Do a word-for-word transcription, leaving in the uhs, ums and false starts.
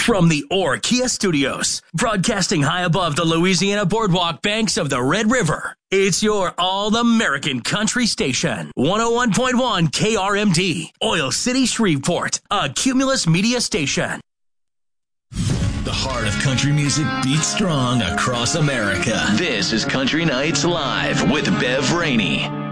From the Orr Kia Studios, broadcasting high above the Louisiana boardwalk banks of the Red River, it's your all-American country station. one oh one point one K R M D, Oil City, Shreveport, a Cumulus Media station. The heart of country music beats strong across America. This is Country Nights Live with Bev Rainey.